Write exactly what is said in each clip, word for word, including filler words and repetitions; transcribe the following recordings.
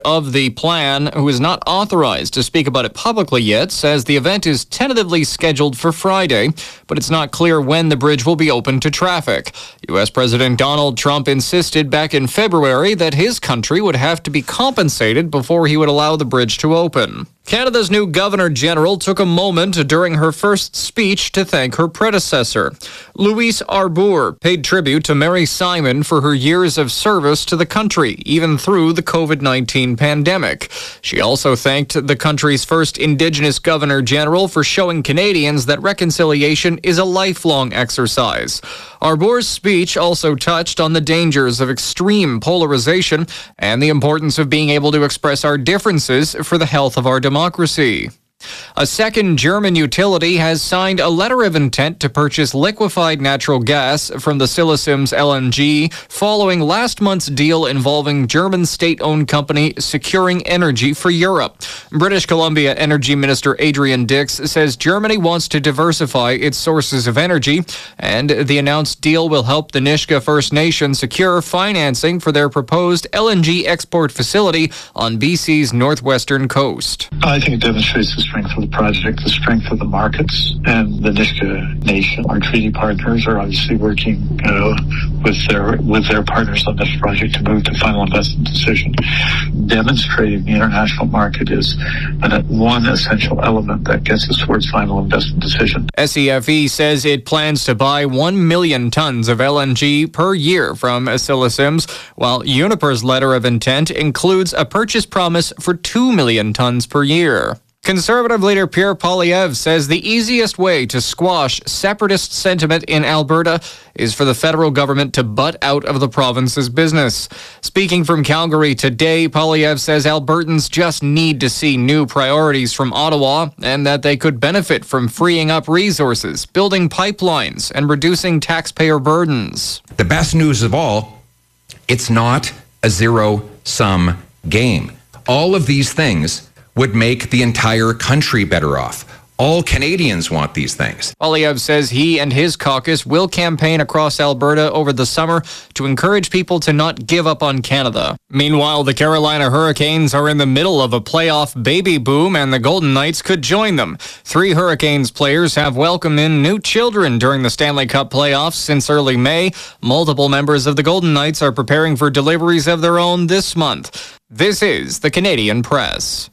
of the plan, who is not authorized to speak about it publicly yet, says the event is tentatively scheduled for Friday, but it's not clear when the bridge will be open to traffic. U S President Donald Trump insisted back in February that his country would have to be compensated before he would allow the bridge to open. Canada's new Governor-General took a moment during her first speech to thank her predecessor. Louise Arbour paid tribute to Mary Simon for her years of service to the country, even through the covid nineteen pandemic. She also thanked the country's first Indigenous Governor-General for showing Canadians that reconciliation is a lifelong exercise. Arbour's speech also touched on the dangers of extreme polarization and the importance of being able to express our differences for the health of our democracy. A second German utility has signed a letter of intent to purchase liquefied natural gas from the Silicems L N G following last month's deal involving German state-owned company Securing Energy for Europe. British Columbia Energy Minister Adrian Dix says Germany wants to diversify its sources of energy, and the announced deal will help the Nisga'a First Nation secure financing for their proposed L N G export facility on B C's northwestern coast. I think it demonstrates the strength of the project, the strength of the markets, and the Nisga'a Nation. Our treaty partners are obviously working uh, with their with their partners on this project to move to final investment decision. Demonstrating the international market is an, one essential element that gets us towards final investment decision. S E F E says it plans to buy one million tons of L N G per year from Silicems, while Uniper's letter of intent includes a purchase promise for two million tons per year. Conservative leader Pierre Poilievre says the easiest way to squash separatist sentiment in Alberta is for the federal government to butt out of the province's business. Speaking from Calgary today, Poilievre says Albertans just need to see new priorities from Ottawa and that they could benefit from freeing up resources, building pipelines, and reducing taxpayer burdens. The best news of all, it's not a zero-sum game. All of these things would make the entire country better off. All Canadians want these things. Poilievre says he and his caucus will campaign across Alberta over the summer to encourage people to not give up on Canada. Meanwhile, the Carolina Hurricanes are in the middle of a playoff baby boom, and the Golden Knights could join them. Three Hurricanes players have welcomed in new children during the Stanley Cup playoffs since early May. Multiple members of the Golden Knights are preparing for deliveries of their own this month. This is the Canadian Press.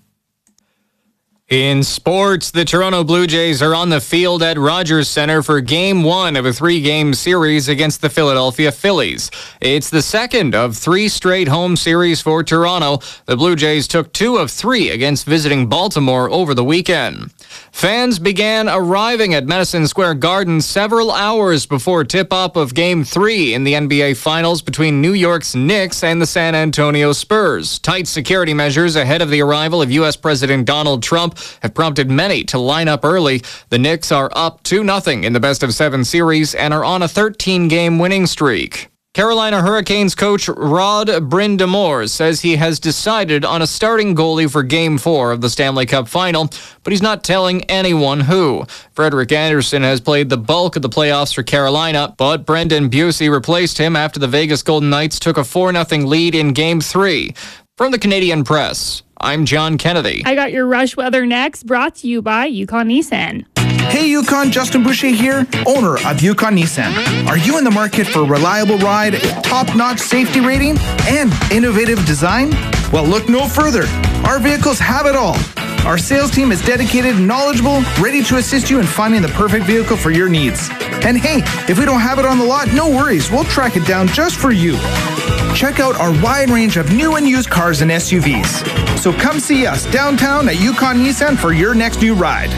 In sports, the Toronto Blue Jays are on the field at Rogers Centre for Game one of a three-game series against the Philadelphia Phillies. It's the second of three straight home series for Toronto. The Blue Jays took two of three against visiting Baltimore over the weekend. Fans began arriving at Madison Square Garden several hours before tip-off of Game three in the N B A Finals between New York's Knicks and the San Antonio Spurs. Tight security measures ahead of the arrival of U S President Donald Trump have prompted many to line up early. The Knicks are up two nothing in the best-of-seven series and are on a thirteen-game winning streak. Carolina Hurricanes coach Rod Brind'Amour says he has decided on a starting goalie for Game four of the Stanley Cup Final, but he's not telling anyone who. Frederik Andersen has played the bulk of the playoffs for Carolina, but Brendan Busey replaced him after the Vegas Golden Knights took a four nothing lead in Game three. From the Canadian Press, I'm John Kennedy. I got your rush weather next, brought to you by Yukon Nissan. Hey Yukon, Justin Boucher here, owner of Yukon Nissan. Are you in the market for a reliable ride, top-notch safety rating, and innovative design? Well, look no further. Our vehicles have it all. Our sales team is dedicated, knowledgeable, ready to assist you in finding the perfect vehicle for your needs. And hey, if we don't have it on the lot, no worries. We'll track it down just for you. Check out our wide range of new and used cars and S U Vs. So come see us downtown at Yukon Nissan for your next new ride.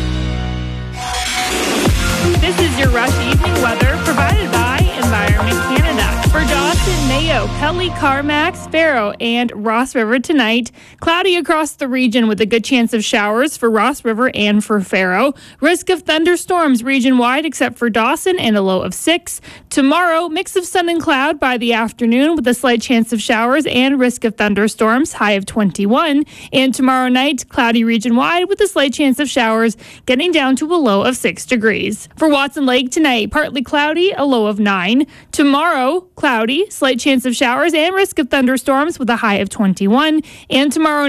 This is your Rush Evening weather provided by Environment Canada. For Dawson, Mayo, Pelly, Carmax, Faro, and Ross River tonight, cloudy across the region with a good chance of showers for Ross River and for Faro. Risk of thunderstorms region-wide except for Dawson and a low of six. Tomorrow, mix of sun and cloud by the afternoon with a slight chance of showers and risk of thunderstorms, high of twenty-one. And tomorrow night, cloudy region-wide with a slight chance of showers, getting down to a low of six degrees. For Watson Lake tonight, partly cloudy, a low of nine. Tomorrow, cloudy, slight chance of showers and risk of thunderstorms with a high of twenty-one. And tomorrow